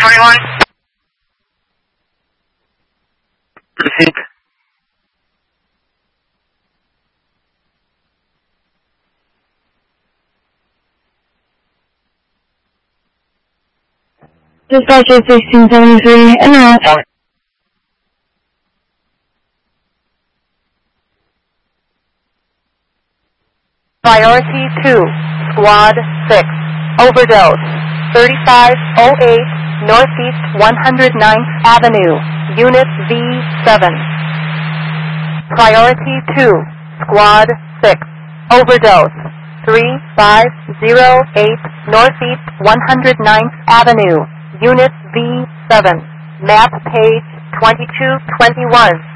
521. Proceed. Dispatcher 1673, NRS. Priority 2, Squad 6, overdose, 3508 Northeast 109th Avenue, Unit V7. Priority 2, Squad 6, overdose, 3508 Northeast 109th Avenue, Unit V7, map page 2221.